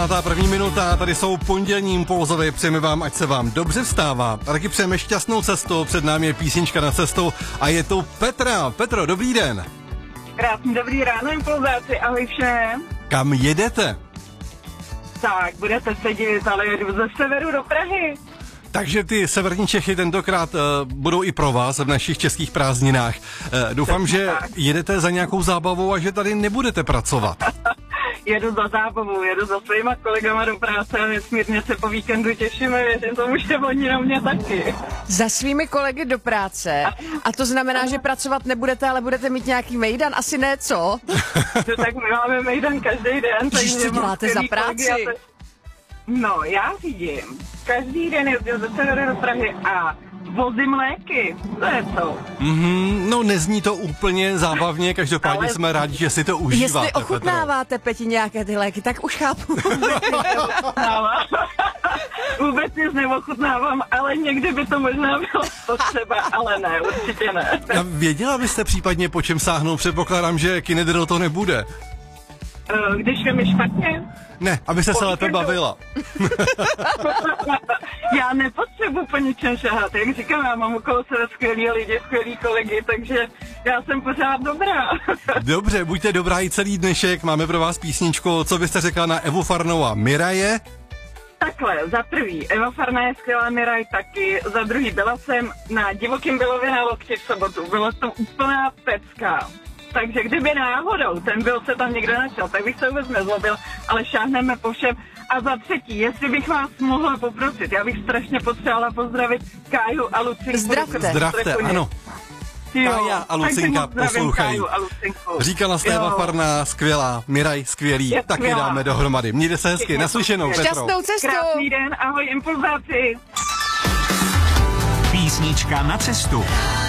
Ta první minuta, tady jsou pondělní Impulzovy, přejeme vám, ať se vám dobře vstává. A taky přejeme šťastnou cestu, před námi je písnička Na cestu a je to Petra. Petro, dobrý den. Krásný dobrý ráno, Impulzáci, ahoj všem. Kam jedete? Tak, budete se divit, ale jedu ze severu do Prahy. Takže ty severní Čechy tentokrát budou i pro vás v našich českých prázdninách. Doufám, že jedete za nějakou zábavou a že tady nebudete pracovat. Jedu za zábavou, jedu za svýma kolegama do práce a nesmírně se po víkendu těšíme, věřím tomu, že oni na mě taky. Za svými kolegy do práce? A to znamená, že pracovat nebudete, ale budete mít nějaký mejdan? Asi ne, co? Tak my máme mejdan každý den. Když to děláte za práci? No, já řídím. Každý den jezdím ze severu do Prahy a vozím léky. To je co? No, nezní to úplně zábavně, každopádně ale jsme rádi, že si to užíváte. Jestli ochutnáváte, Peti, nějaké ty léky, tak už chápu. Vůbec nic neochutnávám, ale někdy by to možná bylo potřeba, ale ne, určitě ne. A věděla byste případně, po čem sáhnout? Předpokládám, že Kinedril to nebude. Když je mi špatně? Ne, abyste se lépe bavila. Já nepotřebuji po ničem šahat, jak říkám, já mám okolo sebe skvělý lidi, skvělý kolegy, takže já jsem pořád dobrá. Dobře, buďte dobrá i celý dnešek, máme pro vás písničku, co byste řekla na Evu Farnou a Miraje? Takhle, za prvý, Eva Farná je skvělá, Miraj taky, za druhý byla jsem na Divokým Bělově na Lokti v sobotu, bylo to úplná pecka. Takže kdyby náhodou ten byl se tam někde našel, tak bych se vůbec nezlobil, ale šáhneme po všem. A za třetí, jestli bych vás mohla poprosit, já bych strašně potřebovala pozdravit Káju a Lucinku. Zdravte, ano. Kája a Lucinka poslouchají. Říkala jste Eva Farná, skvělá, Miraj, skvělý, taky dáme dohromady. Mějte se hezky, naslyšenou, Petro. Šťastnou cestu. Krásný den, ahoj Impulzáci. Písnička na cestu.